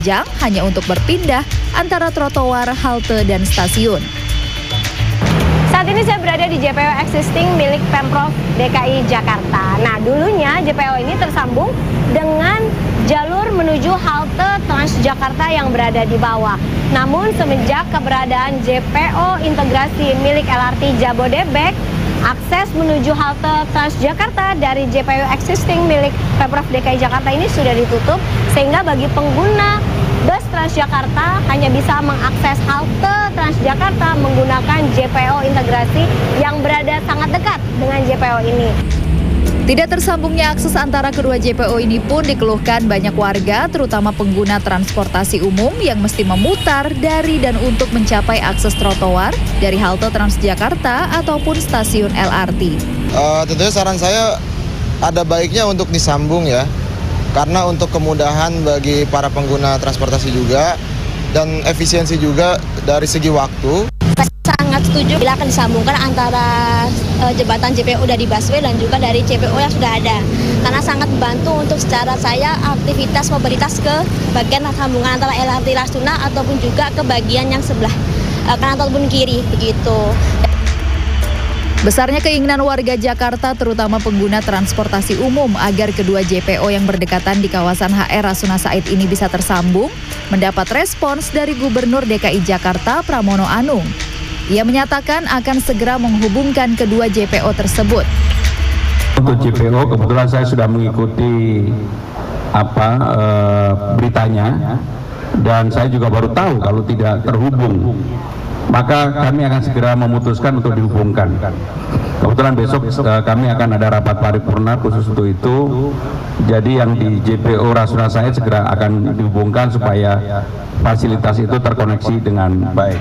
jam hanya untuk berpindah antara trotoar, halte, dan stasiun. Saat ini saya berada di JPO existing milik Pemprov DKI Jakarta. Nah, dulunya JPO ini tersambung dengan jalur menuju halte Transjakarta yang berada di bawah. Namun semenjak keberadaan JPO integrasi milik LRT Jabodebek, akses menuju halte Transjakarta dari JPO existing milik Pemprov DKI Jakarta ini sudah ditutup, sehingga bagi pengguna bus Transjakarta hanya bisa mengakses halte Transjakarta menggunakan JPO integrasi yang berada sangat dekat dengan JPO ini. Tidak tersambungnya akses antara kedua JPO ini pun dikeluhkan banyak warga, terutama pengguna transportasi umum yang mesti memutar dari dan untuk mencapai akses trotoar dari halte Transjakarta ataupun stasiun LRT. Tentunya saran saya ada baiknya untuk disambung ya, karena untuk kemudahan bagi para pengguna transportasi juga dan efisiensi juga dari segi waktu. Sangat setuju bila akan disambungkan antara jembatan JPO dari busway dan juga dari JPO yang sudah ada, karena sangat membantu untuk secara saya aktivitas mobilitas ke bagian sambungan antara LRT Rasuna ataupun juga ke bagian yang sebelah kanan ataupun kiri begitu. Besarnya keinginan warga Jakarta, terutama pengguna transportasi umum, agar kedua JPO yang berdekatan di kawasan HR Rasuna Said ini bisa tersambung, mendapat respons dari Gubernur DKI Jakarta Pramono Anung. Ia menyatakan akan segera menghubungkan kedua JPO tersebut. Untuk JPO, kebetulan saya sudah mengikuti beritanya, dan saya juga baru tahu kalau tidak terhubung. Maka kami akan segera memutuskan untuk dihubungkan. Kebetulan besok kami akan ada rapat paripurna khusus untuk itu. Jadi yang di JPO Rasuna Said segera akan dihubungkan supaya fasilitas itu terkoneksi dengan baik.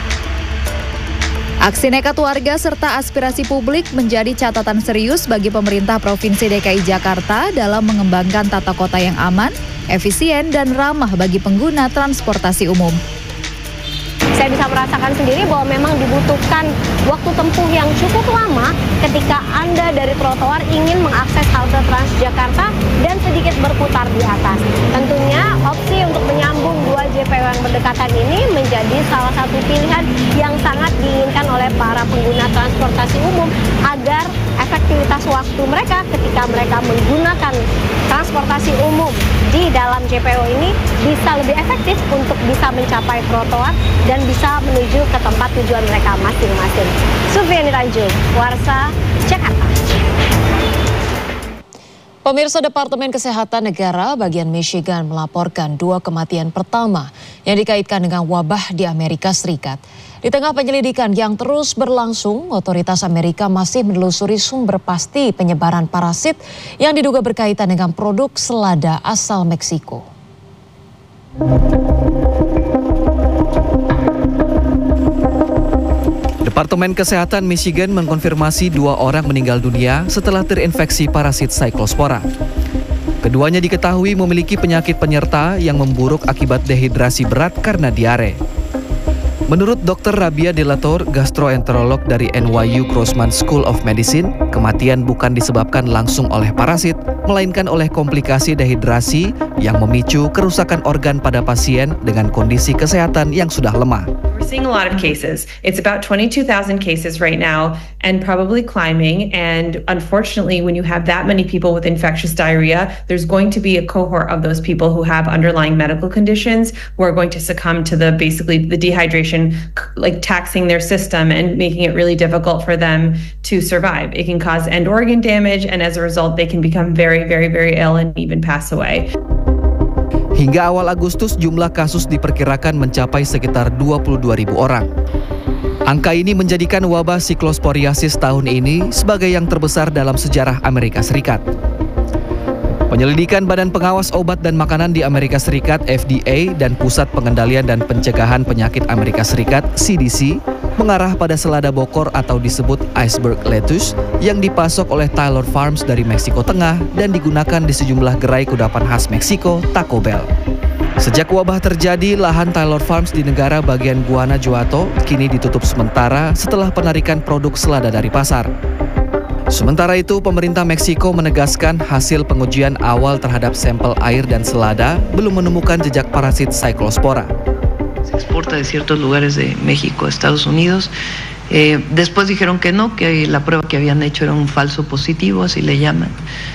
Aksi nekat warga serta aspirasi publik menjadi catatan serius bagi pemerintah Provinsi DKI Jakarta dalam mengembangkan tata kota yang aman, efisien, dan ramah bagi pengguna transportasi umum. Saya bisa merasakan sendiri bahwa memang dibutuhkan waktu tempuh yang cukup lama ketika Anda dari trotoar ingin mengakses halte Transjakarta dan sedikit berputar di atas. Tentunya opsi untuk menyambung dua JPO yang berdekatan ini menjadi salah satu pilihan yang sangat diinginkan oleh para pengguna transportasi umum agar efektivitas waktu mereka ketika mereka menggunakan transportasi umum di dalam JPO ini bisa lebih efektif untuk bisa mencapai trotoar dan bisa menuju ke tempat tujuan mereka masing-masing. Sufiani Tanjung, Warsa, Jakarta. Pemirsa, Departemen Kesehatan Negara bagian Michigan melaporkan 2 kematian pertama yang dikaitkan dengan wabah di Amerika Serikat. Di tengah penyelidikan yang terus berlangsung, otoritas Amerika masih menelusuri sumber pasti penyebaran parasit yang diduga berkaitan dengan produk selada asal Meksiko. Departemen Kesehatan Michigan mengkonfirmasi 2 orang meninggal dunia setelah terinfeksi parasit Cyclospora. Keduanya diketahui memiliki penyakit penyerta yang memburuk akibat dehidrasi berat karena diare. Menurut Dr. Rabia Delator, gastroenterolog dari NYU Grossman School of Medicine, kematian bukan disebabkan langsung oleh parasit, melainkan oleh komplikasi dehidrasi yang memicu kerusakan organ pada pasien dengan kondisi kesehatan yang sudah lemah. We're seeing a lot of cases. It's about 22,000 cases right now and probably climbing. And unfortunately, when you have that many people with infectious diarrhea, there's going to be a cohort of those people who have underlying medical conditions who are going to succumb to the dehydration, like taxing their system and making it really difficult for them to survive. It can cause end organ damage, and as a result, they can become very, very, very ill and even pass away. Hingga awal Agustus, jumlah kasus diperkirakan mencapai sekitar 22.000 orang. Angka ini menjadikan wabah siklosporiasis tahun ini sebagai yang terbesar dalam sejarah Amerika Serikat. Penyelidikan Badan Pengawas Obat dan Makanan di Amerika Serikat (FDA) dan Pusat Pengendalian dan Pencegahan Penyakit Amerika Serikat (CDC) mengarah pada selada bokor atau disebut iceberg lettuce yang dipasok oleh Taylor Farms dari Meksiko Tengah dan digunakan di sejumlah gerai kudapan khas Meksiko, Taco Bell. Sejak wabah terjadi, lahan Taylor Farms di negara bagian Guanajuato kini ditutup sementara setelah penarikan produk selada dari pasar. Sementara itu, pemerintah Meksiko menegaskan hasil pengujian awal terhadap sampel air dan selada belum menemukan jejak parasit Cyclospora. Se exporta de ciertos lugares de México a Estados Unidos. Después dijeron que no, que la prueba que habían hecho era un falso positivo, así le llaman.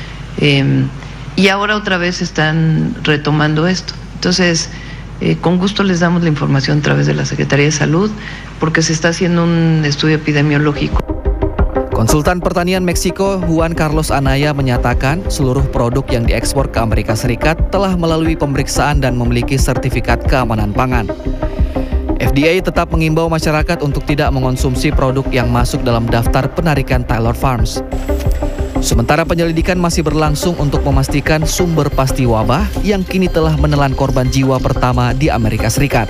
Y ahora otra vez están retomando esto. Entonces, con gusto les damos la información a través de la Secretaría de Salud, porque se está haciendo un estudio epidemiológico. Konsultan Pertanian Meksiko Juan Carlos Anaya menyatakan seluruh produk yang diekspor ke Amerika Serikat telah melalui pemeriksaan dan memiliki sertifikat keamanan pangan. FDA tetap mengimbau masyarakat untuk tidak mengonsumsi produk yang masuk dalam daftar penarikan Taylor Farms. Sementara penyelidikan masih berlangsung untuk memastikan sumber pasti wabah yang kini telah menelan korban jiwa pertama di Amerika Serikat.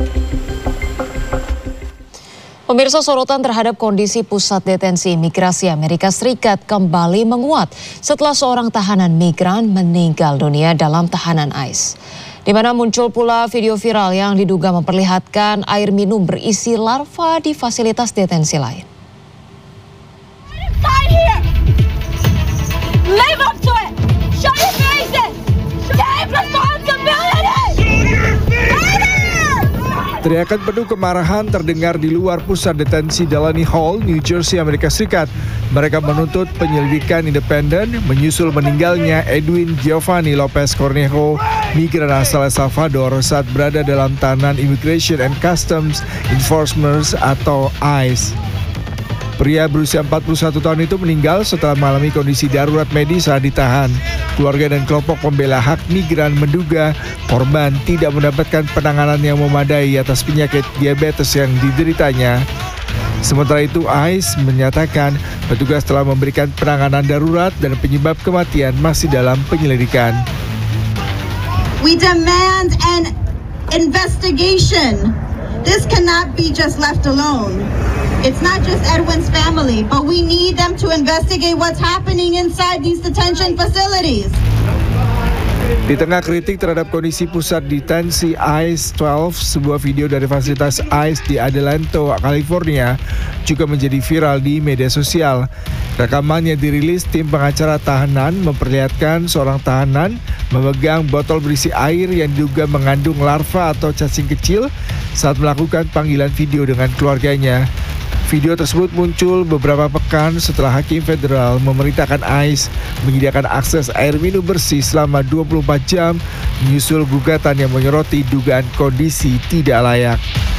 Pemirsa, sorotan terhadap kondisi pusat detensi imigrasi Amerika Serikat kembali menguat setelah seorang tahanan migran meninggal dunia dalam tahanan ICE. Di mana muncul pula video viral yang diduga memperlihatkan air minum berisi larva di fasilitas detensi lain. Live up to it! Show your faces! Take responsibility! Teriakan penuh kemarahan terdengar di luar pusat detensi Delaney Hall, New Jersey, Amerika Serikat. Mereka menuntut penyelidikan independen menyusul meninggalnya Edwin Giovanni Lopez Cornejo, migran asal El Salvador saat berada dalam tahanan Immigration and Customs Enforcement atau ICE. Pria berusia 41 tahun itu meninggal setelah mengalami kondisi darurat medis saat ditahan. Keluarga dan kelompok pembela hak migran menduga korban tidak mendapatkan penanganan yang memadai atas penyakit diabetes yang dideritanya. Sementara itu, ICE menyatakan petugas telah memberikan penanganan darurat dan penyebab kematian masih dalam penyelidikan. We demand an investigation. This cannot be just left alone. It's not just Edwin's family, but we need them to investigate what's happening inside these detention facilities. Di tengah kritik terhadap kondisi pusat detensi ICE 12, sebuah video dari fasilitas ICE di Adelanto, California juga menjadi viral di media sosial. Rekaman yang dirilis tim pengacara tahanan memperlihatkan seorang tahanan memegang botol berisi air yang diduga mengandung larva atau cacing kecil saat melakukan panggilan video dengan keluarganya. Video tersebut muncul beberapa pekan setelah Hakim Federal memerintahkan ICE menyediakan akses air minum bersih selama 24 jam menyusul gugatan yang menyoroti dugaan kondisi tidak layak.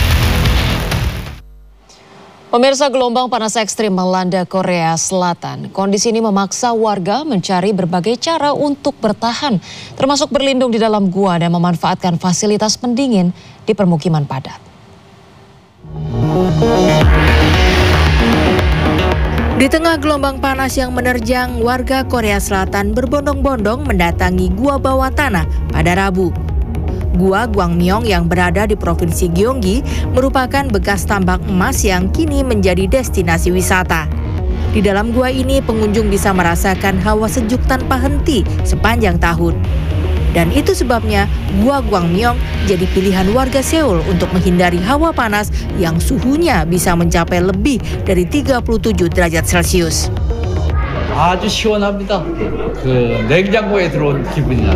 Pemirsa, gelombang panas ekstrim melanda Korea Selatan. Kondisi ini memaksa warga mencari berbagai cara untuk bertahan, termasuk berlindung di dalam gua dan memanfaatkan fasilitas pendingin di permukiman padat. Di tengah gelombang panas yang menerjang, warga Korea Selatan berbondong-bondong mendatangi Gua Bawah Tanah pada Rabu. Gua Gwangmyeong yang berada di Provinsi Gyeonggi merupakan bekas tambang emas yang kini menjadi destinasi wisata. Di dalam gua ini pengunjung bisa merasakan hawa sejuk tanpa henti sepanjang tahun. Dan itu sebabnya Gua Gwangmyeong jadi pilihan warga Seoul untuk menghindari hawa panas yang suhunya bisa mencapai lebih dari 37 derajat Celcius. 아주 시원합니다. 그 냉장고에 들어온 기분이야.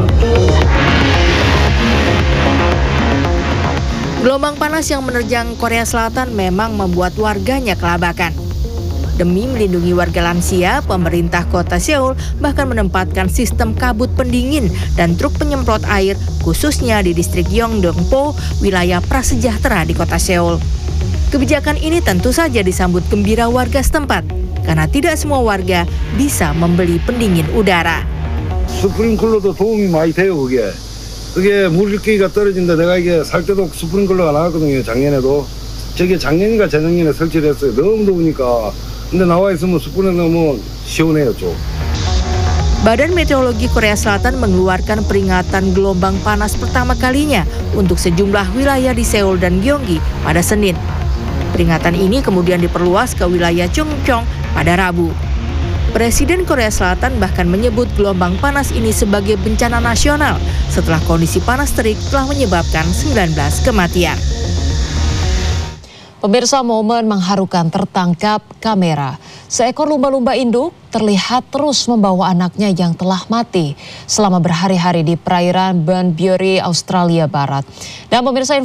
Gelombang panas yang menerjang Korea Selatan memang membuat warganya kelabakan. Demi melindungi warga lansia, pemerintah kota Seoul bahkan menempatkan sistem kabut pendingin dan truk penyemprot air khususnya di distrik Yeongdeungpo, wilayah prasejahtera di kota Seoul. Kebijakan ini tentu saja disambut gembira warga setempat karena tidak semua warga bisa membeli pendingin udara. 스프링클러도 도움이 많이 돼요, 그게. 그게 물기가 떨어진다. 내가 이게 살 때도 스프링클러가 나왔거든요, 작년에도. 저게 작년인가 재작년에 설치를 했어요. 너무 더우니까. 근데 나와 있으면 스프링 너무 시원해요, 좀. Badan Meteorologi Korea Selatan mengeluarkan peringatan gelombang panas pertama kalinya untuk sejumlah wilayah di Seoul dan Gyeonggi pada Senin. Peringatan ini kemudian diperluas ke wilayah Chungcheong pada Rabu. Presiden Korea Selatan bahkan menyebut gelombang panas ini sebagai bencana nasional setelah kondisi panas terik telah menyebabkan 19 kematian. Pemirsa, momen mengharukan tertangkap kamera Seekor lumba-lumba induk terlihat terus membawa anaknya yang telah mati selama berhari-hari di perairan Bunbury, Australia Barat. Dan pemirsa,